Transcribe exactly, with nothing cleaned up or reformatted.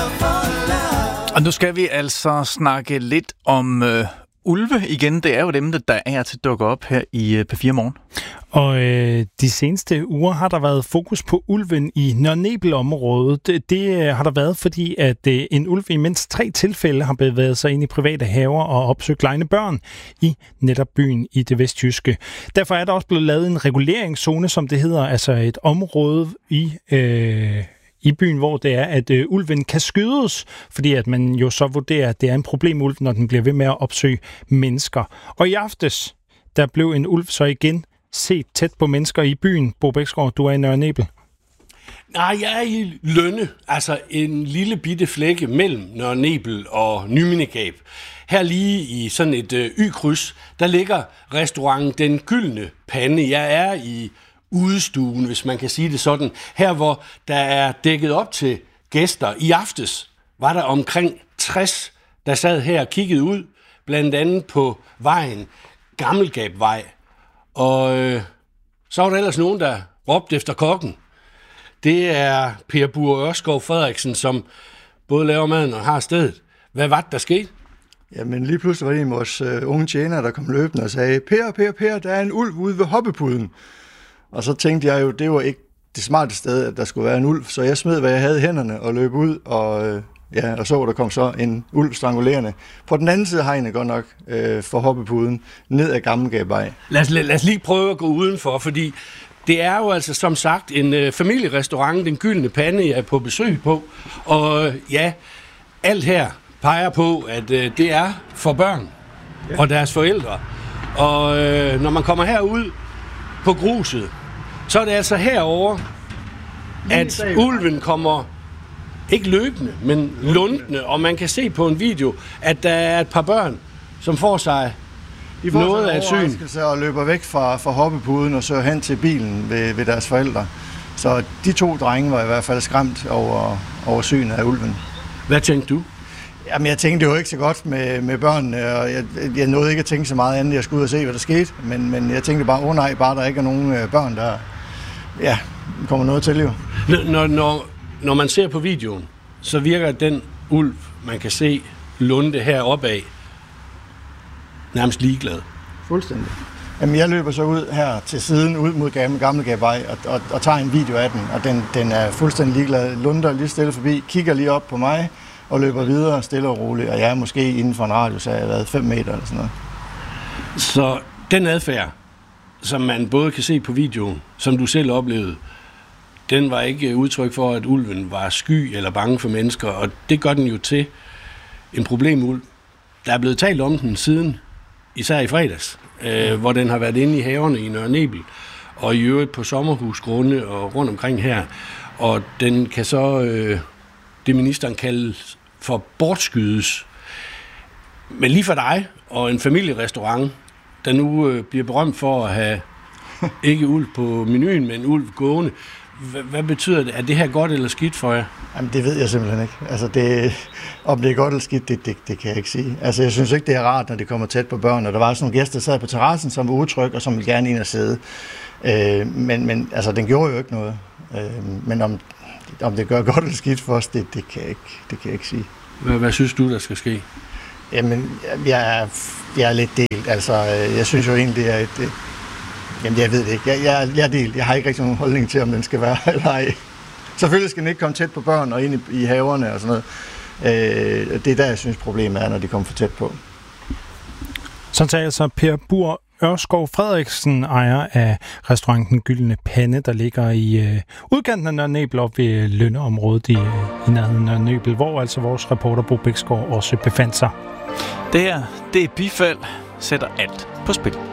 Og nu skal vi altså snakke lidt om øh, ulve igen. Det er jo dem, der er til at dukke op her i øh, P fire Morgen. Og øh, de seneste uger har der været fokus på ulven i Nørre Nebel-området. Det, det har der været, fordi at øh, en ulv i mindst tre tilfælde har bevæget sig ind i private haver og opsøgt legende børn i netop byen i det vestjyske. Derfor er der også blevet lavet en reguleringszone, som det hedder, altså et område i... Øh, i byen, hvor det er, at øh, ulven kan skydes, fordi at man jo så vurderer, at det er en problemulv, når den bliver ved med at opsøge mennesker. Og i aftes, der blev en ulv så igen set tæt på mennesker i byen. Bo Bæksgaard, du er i Nørre Nebel. Nej, jeg er i Lønne, altså en lille bitte flække mellem Nørre Nebel og Nymindegab. Her lige i sådan et øh, Y-kryds, der ligger restauranten Den Gyldne Pande. Jeg er i udestuen, hvis man kan sige det sådan. Her, hvor der er dækket op til gæster. I aftes var der omkring tres, der sad her og kiggede ud, blandt andet på vejen, Gammelgabvej. Og øh, så var der ellers nogen, der råbte efter kokken. Det er Per Bure Ørskov Frederiksen, som både laver maden og har stedet. Hvad var det, der skete? Jamen lige pludselig var det en af vores øh, unge tjenere, der kom løbende og sagde, Per, Per, Per, der er en ulv ude ved hoppepuden. Og så tænkte jeg jo, det var ikke det smarte sted, at der skulle være en ulv, så jeg smed, hvad jeg havde i hænderne og løb ud, og, øh, ja, og så der kom så en ulv strangulerende. På den anden side af hegnet godt nok øh, for hoppepuden, ned ad Gammelgabvej. Lad os, lad os lige prøve at gå udenfor, fordi det er jo altså som sagt en øh, familierestaurant, Den Gyldne Pande, jeg er på besøg på, og øh, ja, alt her peger på, at øh, det er for børn ja. og deres forældre. Og øh, når man kommer herud på gruset, så er det altså herover, at ulven kommer ikke løbende, men lundende, og man kan se på en video, at der er et par børn, som får sig De får noget af et syn. Og løber væk fra, fra hoppepuden og så hen til bilen ved, ved deres forældre. Så de to drenge var i hvert fald skræmt over, over synet af ulven. Hvad tænkte du? Jamen, jeg tænkte jo ikke så godt med, med børnene, og jeg, jeg nåede ikke at tænke så meget andet, jeg skulle ud og se, hvad der skete. Men, men jeg tænkte bare, åh oh, nej, bare der ikke er nogen børn, der ja, kommer noget til jo. Når, når, når man ser på videoen, så virker den ulv, man kan se lunde heroppe af, nærmest ligeglad. Fuldstændig. Jamen, jeg løber så ud her til siden, ud mod Gammelgabvej, og, og, og tager en video af den, og den, den er fuldstændig ligeglad. Lunder lige stille forbi, kigger lige op på mig, og løber videre stille og roligt, og jeg er måske inden for en radius af, jeg har været fem meter eller sådan noget. Så den adfærd, som man både kan se på videoen, som du selv oplevede, den var ikke udtryk for, at ulven var sky eller bange for mennesker, og det gør den jo til en problemulv. Der er blevet talt om den siden, især i fredags, øh, hvor den har været inde i haverne i Nørre Nebel, og i øvrigt på sommerhusgrunde og rundt omkring her, og den kan så, øh, det ministeren kalder for bortskydes. Men lige for dig og en familierestaurant, der nu øh, bliver berømt for at have ikke ulv på menuen, men ulv gående. H- hvad betyder det? Er det her godt eller skidt for jer? Jamen, det ved jeg simpelthen ikke. Altså, det, om det er godt eller skidt, det, det, det kan jeg ikke sige. Altså, jeg synes ikke, det er rart, når det kommer tæt på børn, og der var sådan nogle gæster, der sad på terrassen, som var utrygge, og som ville gerne ind og sidde. Øh, men, men altså, den gjorde jo ikke noget. Øh, men om, om det gør godt eller skidt for os, det, det, kan, jeg ikke, det kan jeg ikke sige. Hvad, hvad synes du, der skal ske? Jamen, jeg er, jeg er lidt delt. Altså, jeg synes jo egentlig, det er et... Jamen, jeg ved det ikke. Jeg, jeg, jeg er delt. Jeg har ikke rigtig nogen holdning til, om den skal være eller ej. Selvfølgelig skal den ikke komme tæt på børn og ind i, i haverne og sådan noget. Øh, det er der, jeg synes, problemet er, når de kommer for tæt på. Sådan sagde altså Per Bure Ørskov Frederiksen, ejer af restauranten Gyldne Pande, der ligger i øh, udkanten af Nørre Nebel op ved Lønneområdet i, i nærheden af Nørre Nebel, hvor altså vores reporter Bo Bæksgaard også befandt sig. Det her, det er Bifald, sætter alt på spil.